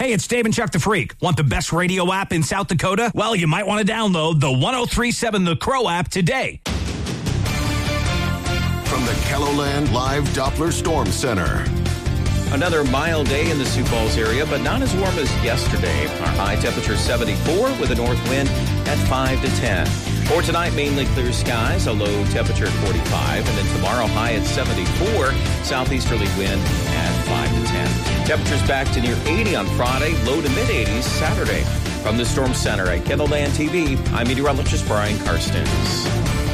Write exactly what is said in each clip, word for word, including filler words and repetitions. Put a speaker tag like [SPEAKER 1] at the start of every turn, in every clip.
[SPEAKER 1] Hey, it's Dave and Chuck the Freak. Want the best radio app in South Dakota? Well, you might want to download the one oh three point seven The Crow app today.
[SPEAKER 2] From the KELOLAND Live Doppler Storm Center.
[SPEAKER 3] Another mild day in the Sioux Falls area, but not as warm as yesterday. Our high temperature seventy-four with a north wind at five to ten. For tonight, mainly clear skies, a low temperature at forty-five, and then tomorrow high at seventy-four, southeasterly wind at five to ten. Temperatures back to near eighty on Friday, low to mid eighties Saturday. From the Storm Center at KELOLAND T V, I'm meteorologist Brian Karstens.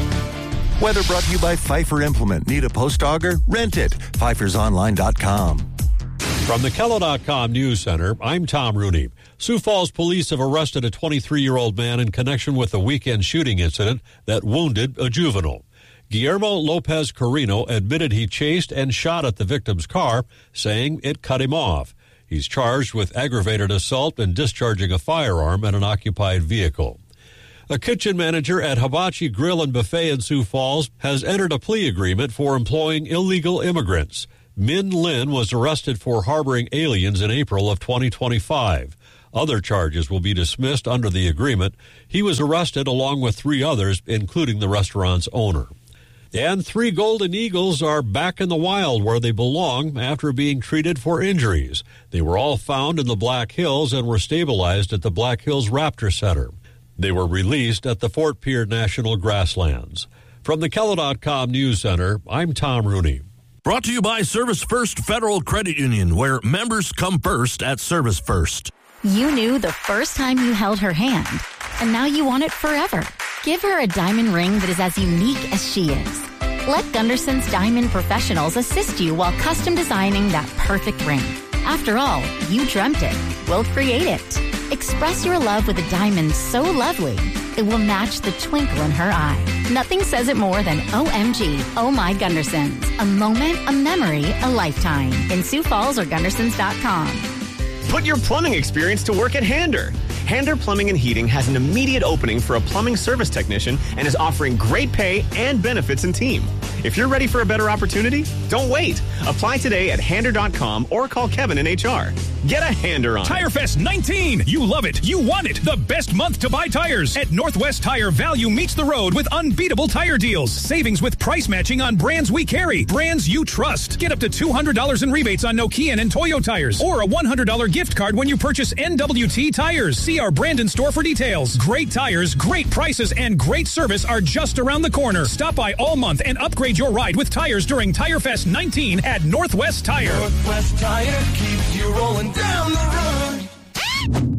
[SPEAKER 4] Weather brought to you by Pfeiffer Implement. Need a post auger? Rent it. Pfeiffer's Online dot com.
[SPEAKER 5] From the Kello dot com News Center, I'm Tom Rooney. Sioux Falls police have arrested a twenty-three-year-old man in connection with a weekend shooting incident that wounded a juvenile. Guillermo Lopez Carino admitted he chased and shot at the victim's car, saying it cut him off. He's charged with aggravated assault and discharging a firearm at an occupied vehicle. A kitchen manager at Hibachi Grill and Buffet in Sioux Falls has entered a plea agreement for employing illegal immigrants. Min Lin was arrested for harboring aliens in April of twenty twenty-five. Other charges will be dismissed under the agreement. He was arrested along with three others, including the restaurant's owner. And three golden eagles are back in the wild where they belong after being treated for injuries. They were all found in the Black Hills and were stabilized at the Black Hills Raptor Center. They were released at the Fort Pierre National Grasslands. From the Kello dot com News Center, I'm Tom Rooney.
[SPEAKER 6] Brought to you by Service First Federal Credit Union, where members come first at Service First.
[SPEAKER 7] You knew the first time you held her hand, and now you want it forever. Give her a diamond ring that is as unique as she is. Let Gunderson's Diamond Professionals assist you while custom designing that perfect ring. After all, you dreamt it. We'll create it. Express your love with a diamond so lovely, it will match the twinkle in her eye. Nothing says it more than O M G, Oh My Gundersons. A moment, a memory, a lifetime. In Sioux Falls or Gundersons dot com.
[SPEAKER 8] Put your plumbing experience to work at Hander. Hander Plumbing and Heating has an immediate opening for a plumbing service technician and is offering great pay and benefits in team. If you're ready for a better opportunity, don't wait. Apply today at Hander dot com or call Kevin in H R. Get a Hander on.
[SPEAKER 1] Tire Fest nineteen. You love it. You want it. The best month to buy tires. At Northwest Tire, value meets the road with unbeatable tire deals. Savings with price matching on brands we carry. Brands you trust. Get up to two hundred dollars in rebates on Nokian and Toyo tires. Or a one hundred dollars gift card when you purchase N W T tires. See our Brandon store for details. Great tires, great prices, and great service are just around the corner. Stop by all month and upgrade your ride with tires during Tire Fest nineteen at Northwest Tire.
[SPEAKER 9] Northwest Tire keeps you rolling down the road.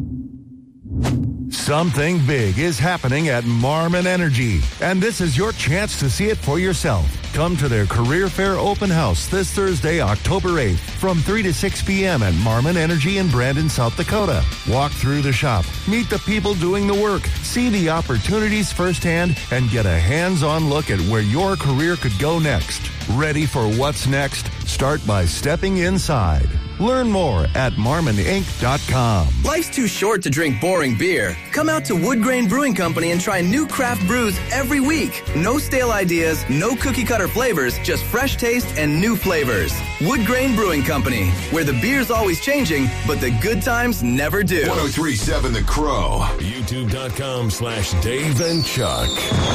[SPEAKER 4] Something big is happening at Marmon Energy, and this is your chance to see it for yourself. Come to their Career Fair Open House this Thursday, October eighth, from three to six p.m. at Marmon Energy in Brandon, South Dakota. Walk through the shop, meet the people doing the work, see the opportunities firsthand, and get a hands-on look at where your career could go next. Ready for what's next? Start by stepping inside. Learn more at Marmon Inc dot com.
[SPEAKER 10] Life's too short to drink boring beer. Come out to Wood Grain Brewing Company and try new craft brews every week. No stale ideas, no cookie-cutter flavors, just fresh taste and new flavors. Wood Grain Brewing Company, where the beer's always changing, but the good times never do.
[SPEAKER 2] one oh three point seven The Crow.
[SPEAKER 6] YouTube dot com slash Dave and Chuck.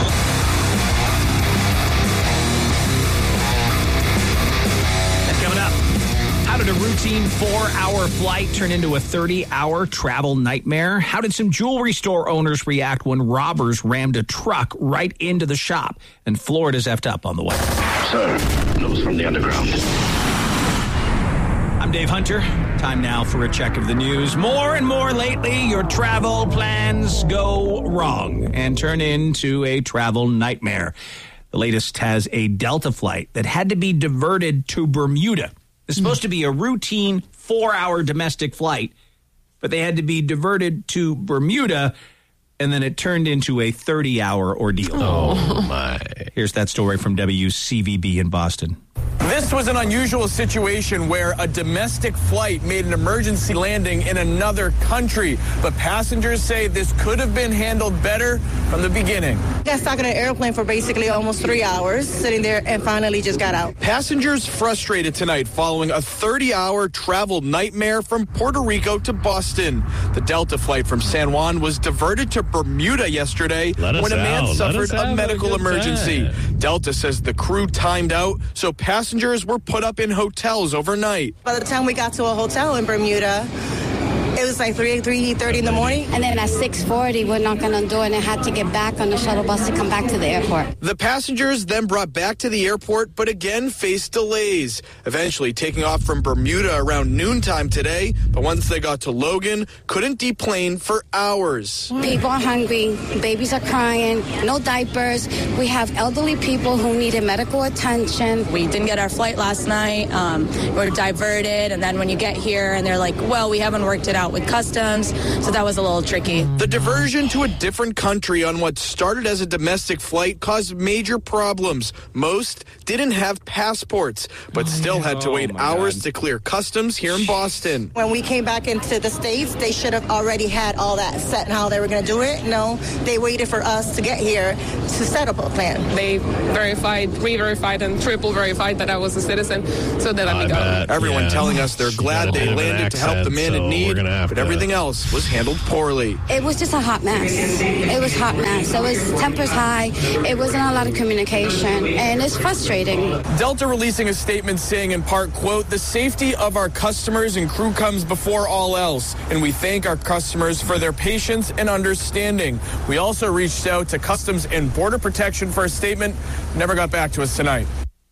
[SPEAKER 1] Coming up, how did a routine four-hour flight turn into a thirty-hour travel nightmare? How did some jewelry store owners react when robbers rammed a truck right into the shop? And Florida's effed up on the way.
[SPEAKER 11] Sir, news from the underground.
[SPEAKER 1] I'm Dave Hunter. Time now for a check of the news. More and more lately, your travel plans go wrong and turn into a travel nightmare. The latest has a Delta flight that had to be diverted to Bermuda. It's supposed to be a routine four-hour domestic flight, but they had to be diverted to Bermuda, and then it turned into a thirty-hour ordeal.
[SPEAKER 3] Oh, my.
[SPEAKER 1] Here's that story from W C V B in Boston.
[SPEAKER 12] This was an unusual situation where a domestic flight made an emergency landing in another country, but passengers say this could have been handled better from the beginning.
[SPEAKER 13] Got stuck in an airplane for basically almost three hours, sitting there, and finally just got out.
[SPEAKER 12] Passengers frustrated tonight following a thirty-hour travel nightmare from Puerto Rico to Boston. The Delta flight from San Juan was diverted to Bermuda yesterday when a man
[SPEAKER 14] out.
[SPEAKER 12] suffered a medical
[SPEAKER 14] a
[SPEAKER 12] emergency.
[SPEAKER 14] time.
[SPEAKER 12] Delta says the crew timed out, so passengers were put up in hotels overnight.
[SPEAKER 13] By the time we got to a hotel in Bermuda, it was like three, three thirty in the morning.
[SPEAKER 15] And then at six forty, we're knocking on the door and I had to get back on the shuttle bus to come back to the airport.
[SPEAKER 12] The passengers then brought back to the airport, but again faced delays, eventually taking off from Bermuda around noontime today. But once they got to Logan, couldn't deplane for hours.
[SPEAKER 15] People are hungry. Babies are crying. No diapers. We have elderly people who needed medical attention.
[SPEAKER 16] We didn't get our flight last night. Um, we were diverted. And then when you get here and they're like, well, we haven't worked it out with customs, so that was a little tricky.
[SPEAKER 12] The diversion to a different country on what started as a domestic flight caused major problems. Most didn't have passports, but still had to wait hours to clear customs here in Boston.
[SPEAKER 13] When we came back into the States, they should have already had all that set and how they were going to do it. No, they waited for us to get here to set up a plan.
[SPEAKER 17] They verified, re-verified, and triple verified that I was a citizen, so they let me go.
[SPEAKER 12] Everyone
[SPEAKER 17] Yeah.
[SPEAKER 12] telling us they're glad they landed to help the man in need, but everything else was handled poorly.
[SPEAKER 15] It was just a hot mess. It was hot mess. It was tempers high. It wasn't a lot of communication, and it's frustrating.
[SPEAKER 12] Delta releasing a statement saying in part, quote, "The safety of our customers and crew comes before all else, and we thank our customers for their patience and understanding." We also reached out to Customs and Border Protection for a statement. Never got back to us tonight.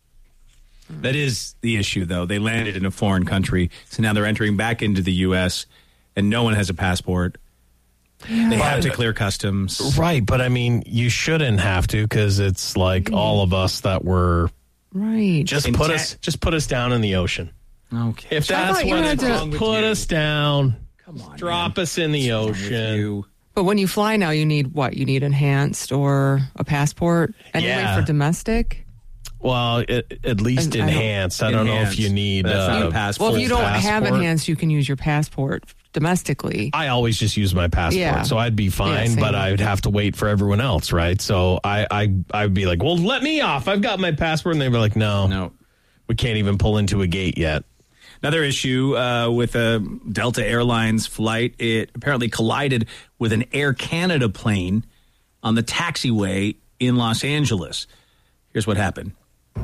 [SPEAKER 18] That is the issue, though. They landed in a foreign country, so now they're entering back into the U S, and no one has a passport. They
[SPEAKER 14] But-
[SPEAKER 18] have to clear customs.
[SPEAKER 14] Right, but I mean, you shouldn't have to because it's like all of us that were
[SPEAKER 19] right.
[SPEAKER 14] Just
[SPEAKER 18] In
[SPEAKER 14] put
[SPEAKER 18] ta-
[SPEAKER 14] us, just put us down in the ocean.
[SPEAKER 18] Okay,
[SPEAKER 14] If
[SPEAKER 19] I
[SPEAKER 14] that's
[SPEAKER 19] thought you
[SPEAKER 14] what
[SPEAKER 19] had
[SPEAKER 14] it's
[SPEAKER 19] to-
[SPEAKER 14] wrong, put us down. Come on, drop us in the ocean.
[SPEAKER 19] But when you fly now, you need what? You need enhanced or a passport anyway
[SPEAKER 14] Yeah.
[SPEAKER 19] for domestic?
[SPEAKER 14] Well, it, at least
[SPEAKER 19] I- I don't-
[SPEAKER 14] enhanced. I don't, know if you need
[SPEAKER 18] That's not
[SPEAKER 14] uh,
[SPEAKER 18] a passport.
[SPEAKER 19] Well, if you don't have
[SPEAKER 14] passport.
[SPEAKER 19] enhanced, you can use your passport domestically.
[SPEAKER 14] I always just use my passport,
[SPEAKER 19] Yeah.
[SPEAKER 14] so I'd be fine,
[SPEAKER 19] Yeah,
[SPEAKER 14] but
[SPEAKER 19] same.
[SPEAKER 14] I'd have to wait for everyone else, right? So I, I, I'd be like, well, let me off. I've got my passport. And they'd be like, no,
[SPEAKER 18] no,
[SPEAKER 14] we can't even pull into a gate yet.
[SPEAKER 18] Another issue uh, with a Delta Airlines flight, it apparently collided with an Air Canada plane on the taxiway in Los Angeles. Here's what happened.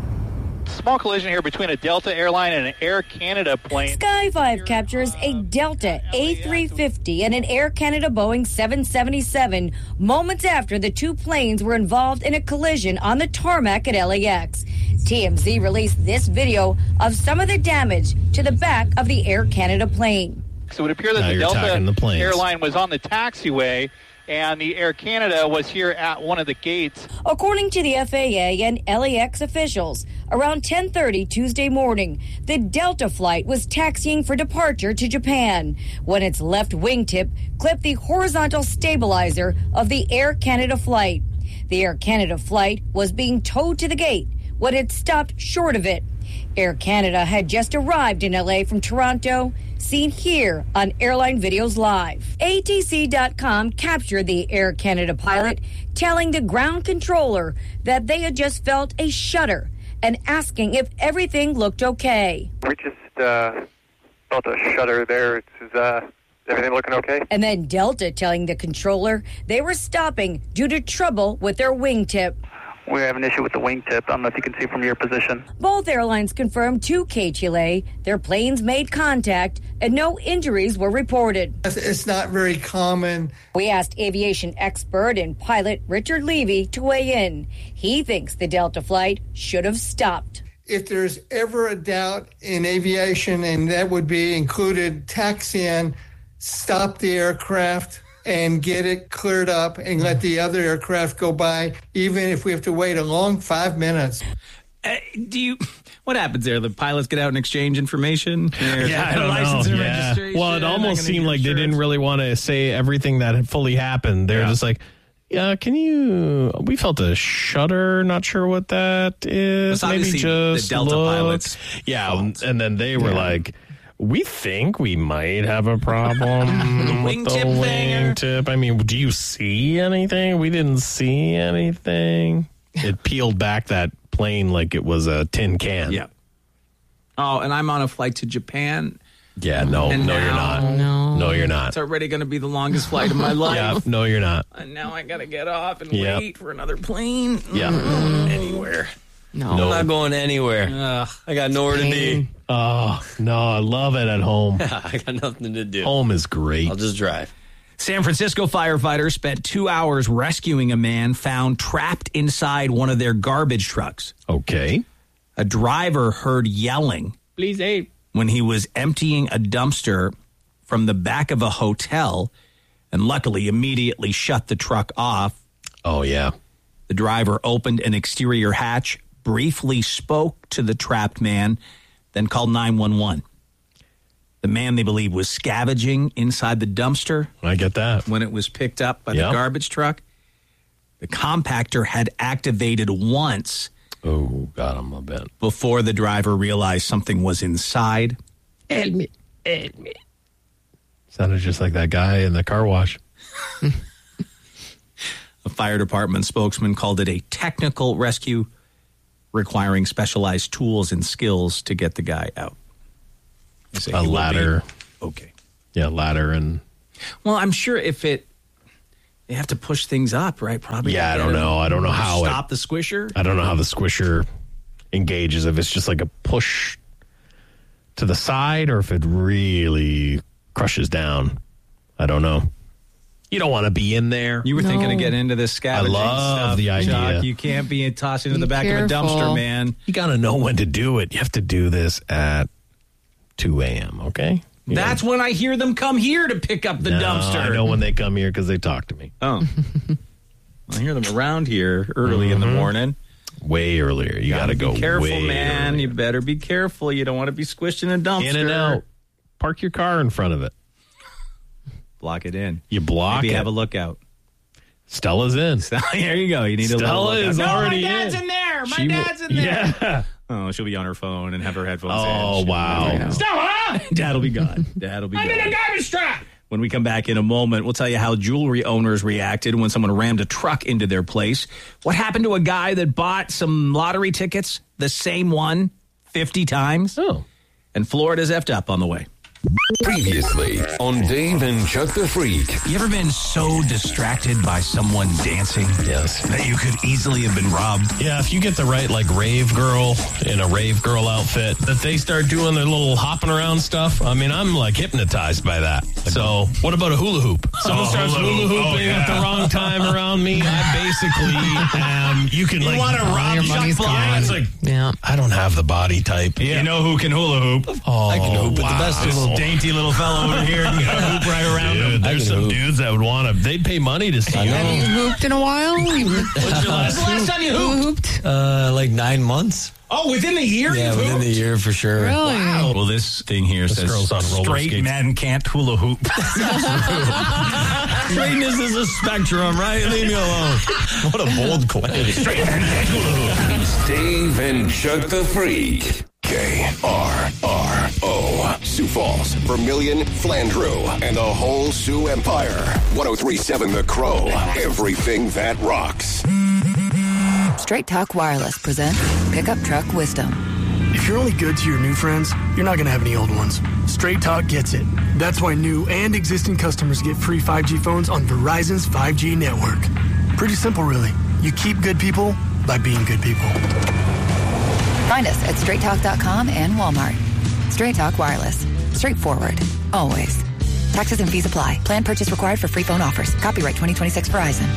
[SPEAKER 20] Small collision here between a Delta airline and an Air Canada plane.
[SPEAKER 21] Sky five captures a Delta A three fifty and an Air Canada Boeing seven seventy-seven moments after the two planes were involved in a collision on the tarmac at L A X. T M Z released this video of some of the damage to the back of the Air Canada plane.
[SPEAKER 20] So it would appear that
[SPEAKER 14] Now
[SPEAKER 20] the
[SPEAKER 14] you're talking
[SPEAKER 20] Delta
[SPEAKER 14] the planes.
[SPEAKER 20] airline was on the taxiway and the Air Canada was here at one of the gates.
[SPEAKER 21] According to the F A A and L A X officials, around ten thirty Tuesday morning, the Delta flight was taxiing for departure to Japan when its left wingtip clipped the horizontal stabilizer of the Air Canada flight. The Air Canada flight was being towed to the gate when it stopped short of it. Air Canada had just arrived in L A from Toronto, seen here on Airline Videos Live. A T C dot com captured the Air Canada pilot telling the ground controller that they had just felt a shudder and asking if everything looked okay.
[SPEAKER 22] We just uh, felt a shudder there. Is uh, everything looking okay?
[SPEAKER 21] And then Delta telling the controller they were stopping due to trouble with their wingtip.
[SPEAKER 22] We have an issue with the wingtip. I don't know if you can see from your position.
[SPEAKER 21] Both airlines confirmed to K T L A their planes made contact and no injuries were reported.
[SPEAKER 23] It's not very common.
[SPEAKER 21] We asked aviation expert and pilot Richard Levy to weigh in. He thinks the Delta flight should have stopped.
[SPEAKER 23] If there's ever a doubt in aviation, and that would be included taxiing, stop the aircraft and get it cleared up and let the other aircraft go by, even if we have to wait a long five minutes.
[SPEAKER 18] Uh, do you? What happens there? The pilots get out and exchange information? There's
[SPEAKER 14] Yeah,
[SPEAKER 18] like
[SPEAKER 14] I
[SPEAKER 18] a
[SPEAKER 14] don't
[SPEAKER 18] license
[SPEAKER 14] know.
[SPEAKER 18] and
[SPEAKER 14] Yeah.
[SPEAKER 18] registration.
[SPEAKER 14] Well, it
[SPEAKER 18] I'm not
[SPEAKER 14] almost
[SPEAKER 18] gonna
[SPEAKER 14] seemed
[SPEAKER 18] get
[SPEAKER 14] like they
[SPEAKER 18] insurance.
[SPEAKER 14] didn't really want to say everything that had fully happened. They're
[SPEAKER 18] Yeah.
[SPEAKER 14] just like, Yeah, can you... We felt a shudder. Not sure what that is.
[SPEAKER 18] Maybe
[SPEAKER 14] just
[SPEAKER 18] the Delta
[SPEAKER 14] looked.
[SPEAKER 18] pilots.
[SPEAKER 14] Yeah, fault. And then they were yeah. like, we think we might have a problem
[SPEAKER 18] the
[SPEAKER 14] with the wingtip. I mean, do you see anything? We didn't see anything. It peeled back that plane like it was a tin can.
[SPEAKER 18] Yeah. Oh, and I'm on a flight to Japan.
[SPEAKER 14] Yeah, no,
[SPEAKER 18] and
[SPEAKER 14] no,
[SPEAKER 18] now,
[SPEAKER 14] you're not. No. no, you're not.
[SPEAKER 18] It's already going to be the longest flight of my life.
[SPEAKER 14] Yeah, no, you're not.
[SPEAKER 18] And now I got to get off and
[SPEAKER 14] yep.
[SPEAKER 18] wait for another plane.
[SPEAKER 14] Yeah,
[SPEAKER 18] mm.
[SPEAKER 14] anywhere.
[SPEAKER 5] No. I'm not going anywhere. Ugh, I got nowhere to be.
[SPEAKER 14] Oh, no, I love it at home.
[SPEAKER 5] I got nothing to do.
[SPEAKER 14] Home is great.
[SPEAKER 5] I'll just drive.
[SPEAKER 18] San Francisco firefighters spent two hours rescuing a man found trapped inside one of their garbage trucks.
[SPEAKER 14] Okay.
[SPEAKER 18] A driver heard yelling.
[SPEAKER 14] Please aid.
[SPEAKER 18] When he was emptying a dumpster from the back of a hotel and luckily immediately shut the truck off.
[SPEAKER 14] Oh, yeah.
[SPEAKER 18] The driver opened an exterior hatch, briefly spoke to the trapped man, then called nine one one. The man, they believe, was scavenging inside the dumpster.
[SPEAKER 14] I get that.
[SPEAKER 18] When it was picked up by
[SPEAKER 14] yep.
[SPEAKER 18] the garbage truck. The compactor had activated once.
[SPEAKER 14] Oh, got him a bit.
[SPEAKER 18] Before the driver realized something was inside.
[SPEAKER 14] Help me. Help me. Sounded just like that guy in the car wash.
[SPEAKER 18] A fire department spokesman called it a technical rescue requiring specialized tools and skills to get the guy out.
[SPEAKER 14] A ladder.
[SPEAKER 18] Okay.
[SPEAKER 14] Yeah, ladder and...
[SPEAKER 18] Well, I'm sure if it... They have to push things up, right? Probably.
[SPEAKER 14] Yeah, I don't know. I don't know how
[SPEAKER 18] Stop
[SPEAKER 14] it,
[SPEAKER 18] the squisher?
[SPEAKER 14] I don't know how the squisher engages. If it's just like a push to the side or if it really crushes down. I don't know. You don't want to be in there.
[SPEAKER 18] You were
[SPEAKER 19] no.
[SPEAKER 18] thinking of getting into this scavenging
[SPEAKER 14] I love
[SPEAKER 18] stuff,
[SPEAKER 14] the idea.
[SPEAKER 18] Chuck. You can't be tossing in
[SPEAKER 19] Be
[SPEAKER 18] the back
[SPEAKER 19] careful.
[SPEAKER 18] of a dumpster, man.
[SPEAKER 14] You got to know when to do it. You have to do this at two a.m., okay? You
[SPEAKER 18] That's
[SPEAKER 14] know.
[SPEAKER 18] when I hear them come here to pick up the
[SPEAKER 14] no,
[SPEAKER 18] dumpster.
[SPEAKER 14] I know when they come here because they talk to me.
[SPEAKER 18] Oh. I hear them around here early mm-hmm. in the morning.
[SPEAKER 14] Way earlier. You got to go
[SPEAKER 18] be careful,
[SPEAKER 14] way
[SPEAKER 18] man.
[SPEAKER 14] earlier.
[SPEAKER 18] You better be careful. You don't want to be squished in a dumpster.
[SPEAKER 14] In and out. Park your car in front of it.
[SPEAKER 18] Block it in.
[SPEAKER 14] You block
[SPEAKER 18] Maybe
[SPEAKER 14] it.
[SPEAKER 18] have a lookout.
[SPEAKER 14] Stella's in.
[SPEAKER 18] There you go. You need
[SPEAKER 14] Stella
[SPEAKER 18] a little
[SPEAKER 14] is
[SPEAKER 18] lookout.
[SPEAKER 14] already
[SPEAKER 18] no, my dad's
[SPEAKER 14] in.
[SPEAKER 18] in there. My
[SPEAKER 14] she
[SPEAKER 18] dad's in
[SPEAKER 14] w-
[SPEAKER 18] there.
[SPEAKER 14] Yeah.
[SPEAKER 18] Oh, she'll be on her phone and have her headphones
[SPEAKER 14] oh,
[SPEAKER 18] in.
[SPEAKER 14] Oh, wow.
[SPEAKER 18] Stella! Dad'll be gone. Dad'll be
[SPEAKER 17] I'm
[SPEAKER 18] gone.
[SPEAKER 17] in a garbage truck.
[SPEAKER 18] When we come back in a moment, we'll tell you how jewelry owners reacted when someone rammed a truck into their place. What happened to a guy that bought some lottery tickets, the same one, fifty times?
[SPEAKER 14] Oh.
[SPEAKER 18] And Florida's effed up on the way.
[SPEAKER 2] Previously on Dave and Chuck the Freak.
[SPEAKER 18] You ever been so distracted by someone dancing?
[SPEAKER 14] Yes.
[SPEAKER 18] That you could easily have been robbed?
[SPEAKER 14] Yeah, if you get the right, like, rave girl in a rave girl outfit, that they start doing their little hopping around stuff, I mean, I'm, like, hypnotized by that. So, what about a hula hoop? Someone
[SPEAKER 6] oh,
[SPEAKER 14] starts hula, hula hooping oh, yeah. at the wrong time around me, I basically am, you can,
[SPEAKER 18] you
[SPEAKER 14] like...
[SPEAKER 18] want to rob
[SPEAKER 19] your
[SPEAKER 18] Chuck
[SPEAKER 19] money's gone.
[SPEAKER 14] It's like,
[SPEAKER 19] yeah.
[SPEAKER 14] I don't have the body type.
[SPEAKER 18] Yeah. You know who can hula hoop?
[SPEAKER 14] Oh,
[SPEAKER 5] I can hoop
[SPEAKER 14] wow.
[SPEAKER 5] at the best.
[SPEAKER 18] This little dainty little fellow over here can hoop right around
[SPEAKER 14] Dude,
[SPEAKER 18] him.
[SPEAKER 14] there's some
[SPEAKER 5] hoop.
[SPEAKER 14] dudes that would want to, they'd pay money to see you.
[SPEAKER 19] Have you hooped in a while?
[SPEAKER 18] What's your last, the last time you hooped?
[SPEAKER 19] hooped?
[SPEAKER 5] Uh, like nine months.
[SPEAKER 18] Oh, within the year
[SPEAKER 5] Yeah,
[SPEAKER 18] you
[SPEAKER 5] within
[SPEAKER 18] hooped?
[SPEAKER 5] the year for sure.
[SPEAKER 19] Really?
[SPEAKER 18] Wow. Well, this thing here
[SPEAKER 14] This
[SPEAKER 18] says
[SPEAKER 14] girl's on roller
[SPEAKER 18] straight
[SPEAKER 14] skates.
[SPEAKER 18] men can't hula hoop.
[SPEAKER 5] Straightness is a spectrum, right? Leave me alone. What a bold claim.
[SPEAKER 18] Straight men can't hula hoop.
[SPEAKER 2] Dave and Chuck the Freak. K R R O. Sioux Falls, Vermilion, Flandreau, and the whole Sioux Empire. ten thirty-seven The Crow. Everything that rocks.
[SPEAKER 7] Straight Talk Wireless presents Pickup Truck Wisdom.
[SPEAKER 8] If you're only good to your new friends, you're not going to have any old ones. Straight Talk gets it. That's why new and existing customers get free five G phones on Verizon's five G network. Pretty simple, really. You keep good people by being good people.
[SPEAKER 7] Find us at straight talk dot com and Walmart. Straight Talk Wireless. Straightforward. Always. Taxes and fees apply. Plan purchase required for free phone offers. Copyright twenty twenty-six Verizon.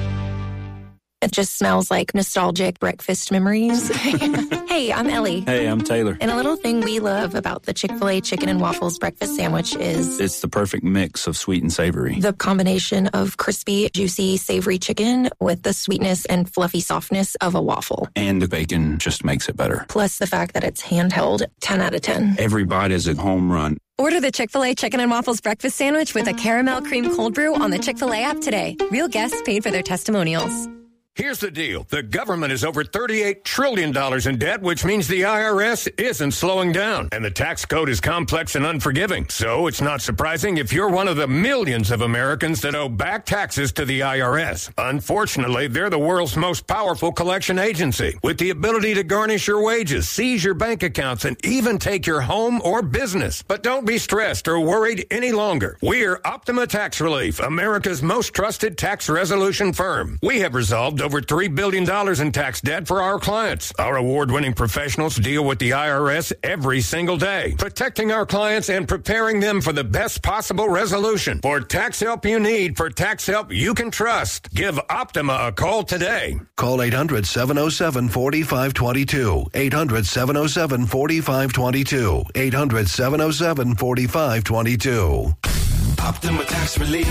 [SPEAKER 24] It just smells like nostalgic breakfast memories. Hey, I'm Ellie.
[SPEAKER 25] Hey, I'm Taylor.
[SPEAKER 24] And a little thing we love about the Chick-fil-A chicken and waffles breakfast sandwich is...
[SPEAKER 25] It's the perfect mix of sweet and savory.
[SPEAKER 24] The combination of crispy, juicy, savory chicken with the sweetness and fluffy softness of a waffle.
[SPEAKER 25] And the bacon just makes it better.
[SPEAKER 24] Plus the fact that it's handheld, ten out of ten.
[SPEAKER 25] Every bite is a home run.
[SPEAKER 3] Order the Chick-fil-A Chicken and Waffles Breakfast Sandwich with a caramel cream cold brew on the Chick-fil-A app today. Real guests paid for their testimonials.
[SPEAKER 4] Here's the deal. The government is over thirty-eight trillion dollars in debt, which means the I R S isn't slowing down. And the tax code is complex and unforgiving. So it's not surprising if you're one of the millions of Americans that owe back taxes to the I R S. Unfortunately, they're the world's most powerful collection agency with the ability to garnish your wages, seize your bank accounts, and even take your home or business. But don't be stressed or worried any longer. We're Optima Tax Relief, America's most trusted tax resolution firm. We have resolved over three billion dollars in tax debt for our clients. Our award-winning professionals deal with the I R S every single day, protecting our clients and preparing them for the best possible resolution. For tax help you need, for tax help you can trust, give Optima a call today.
[SPEAKER 9] Call eight hundred, seven oh seven, four five two two. eight hundred, seven oh seven, four five two two. eight hundred, seven oh seven, four five two two.
[SPEAKER 2] Optima Tax Relief.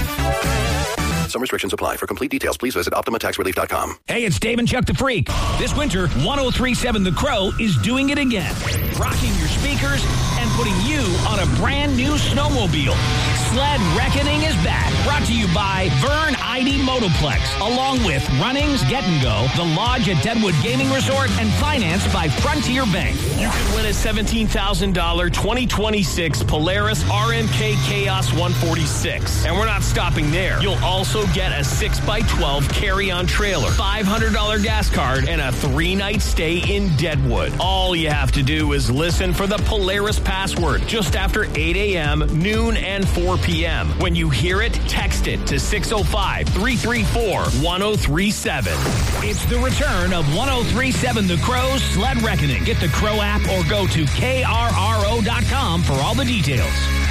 [SPEAKER 2] Some restrictions apply. For complete details, please visit Optima Tax Relief dot com.
[SPEAKER 1] Hey, it's Dave and Chuck the Freak. This winter, one oh three point seven The Crow is doing it again. Rocking your speakers and putting you on a brand new snowmobile. Sled Reckoning is back. Brought to you by Vern I D Motoplex, along with Runnings Get and Go, The Lodge at Deadwood Gaming Resort, and financed by Frontier Bank.
[SPEAKER 10] You could win a seventeen thousand dollars twenty twenty-six Polaris R M K Chaos one forty-six. And we're not stopping there. You'll also get a six by twelve carry-on trailer, five hundred dollars gas card, and a three-night stay in Deadwood. All you have to do is listen for the Polaris password just after eight a.m., noon, and four p.m. When you hear it, text it to six oh five, three three four, one oh three seven.
[SPEAKER 1] It's the return of one oh three point seven The Crow's Sled Reckoning. Get the Crow app or go to K R R O dot com for all the details.